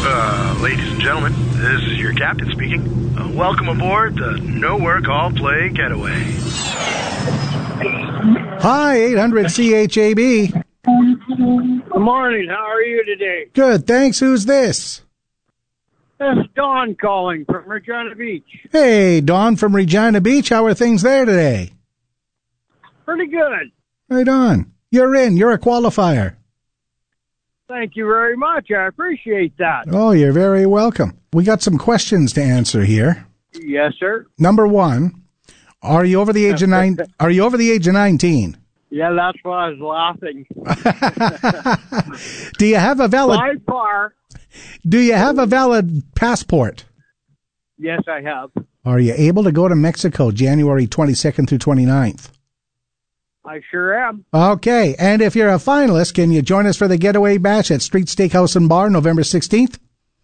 Ladies and gentlemen, this is your captain speaking. Welcome aboard the No Work All Play Getaway. Hi, 800 CHAB. Good morning. How are you today? Good, thanks. Who's this? It's Don calling from Regina Beach. Hey, Don from Regina Beach. How are things there today? Pretty good. Right on. You're in. You're a qualifier. Thank you very much. I appreciate that. Oh, you're very welcome. We got some questions to answer here. Yes, sir. Number one, are you over the age of 19? Yeah, that's why I was laughing. Do you have a valid? By far. Do you have a valid passport? Yes, I have. Are you able to go to Mexico January 22nd through 29th? I sure am. Okay, and if you're a finalist, can you join us for the Getaway Bash at Street Steakhouse and Bar November 16th?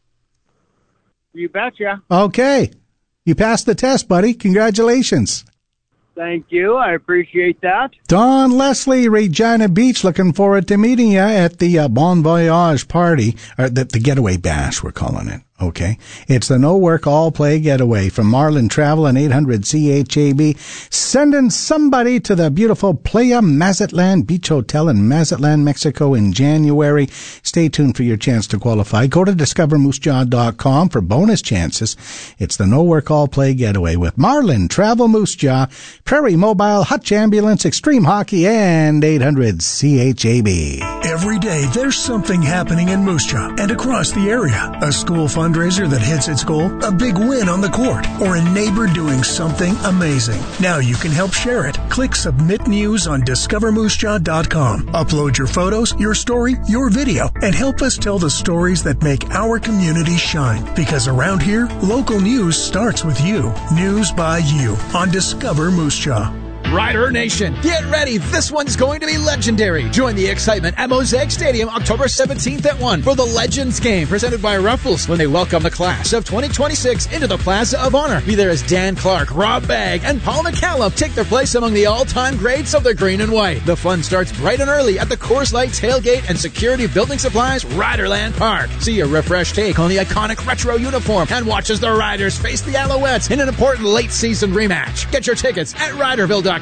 You betcha. Okay, you passed the test, buddy. Congratulations. Thank you. I appreciate that. Don Leslie, Regina Beach, looking forward to meeting you at the Bon Voyage party, or the Getaway Bash, we're calling it. Okay. It's the No Work All Play Getaway from Marlin Travel and 800 CHAB. Sending somebody to the beautiful Playa Mazatlan Beach Hotel in Mazatlan, Mexico in January. Stay tuned for your chance to qualify. Go to discovermoosejaw.com for bonus chances. It's the No Work All Play Getaway with Marlin Travel, Moose Jaw, Prairie Mobile, Hutch Ambulance, Extreme Hockey, and 800 CHAB. Every day there's something happening in Moose Jaw and across the area. A school fundraiser that hits its goal, a big win on the court, or a neighbor doing something amazing. Now you can help share it. Click Submit News on discovermoosejaw.com. Upload your photos, your story, your video, and help us tell the stories that make our community shine. Because around here, local news starts with you. News by you on Discover Moose Jaw. Rider Nation, get ready. This one's going to be legendary. Join the excitement at Mosaic Stadium October 17th at 1 for the Legends game presented by Ruffles when they welcome the class of 2026 into the Plaza of Honor. Be there as Dan Clark, Rob Bagg, and Paul McCallum take their place among the all-time greats of the green and white. The fun starts bright and early at the Coors Light tailgate and Security Building Supplies Riderland Park. See a refreshed take on the iconic retro uniform and watch as the Riders face the Alouettes in an important late-season rematch. Get your tickets at Riderville.com.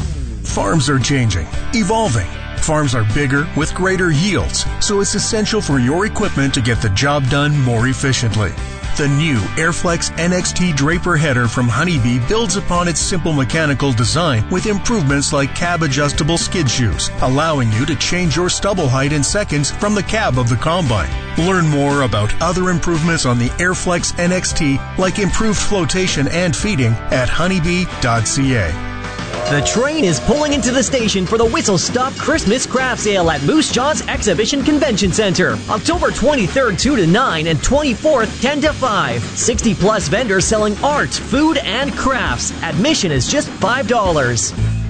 Farms are changing, evolving. Farms are bigger with greater yields, so it's essential for your equipment to get the job done more efficiently. The new Airflex NXT Draper header from Honeybee builds upon its simple mechanical design with improvements like cab-adjustable skid shoes, allowing you to change your stubble height in seconds from the cab of the combine. Learn more about other improvements on the Airflex NXT, like improved flotation and feeding, at honeybee.ca. The train is pulling into the station for the Whistle Stop Christmas Craft Sale at Moose Jaw's Exhibition Convention Center. October 23rd, 2 to 9, and 24th, 10 to 5. 60-plus vendors selling art, food, and crafts. Admission is just $5.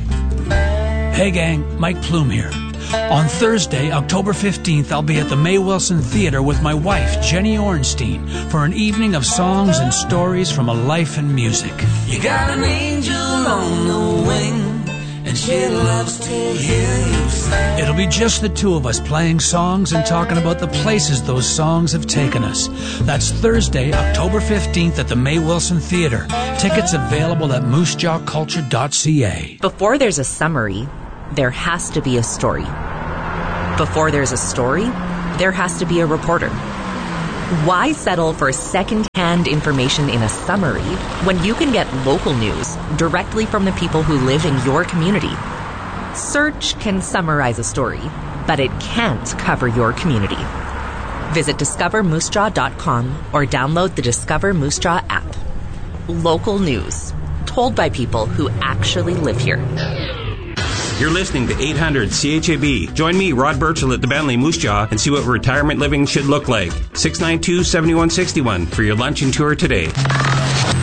Hey gang, Mike Plume here. On Thursday, October 15th, I'll be at the May Wilson Theater with my wife, Jenny Ornstein, for an evening of songs and stories from a life in music. You got an angel on the wing, and she loves to hear you sing. It'll be just the two of us playing songs and talking about the places those songs have taken us. That's Thursday, October 15th at the May Wilson Theater. Tickets available at moosejawculture.ca. Before there's a summary, there has to be a story. Before there's a story, there has to be a reporter. Why settle for second-hand information in a summary when you can get local news directly from the people who live in your community? Search can summarize a story, but it can't cover your community. Visit discovermoosejaw.com or download the Discover Moose Jaw app. Local news, told by people who actually live here. You're listening to 800 CHAB. Join me, Rod Burchell, at the Bentley Moose Jaw and see what retirement living should look like. 692-7161 for your lunch and tour today.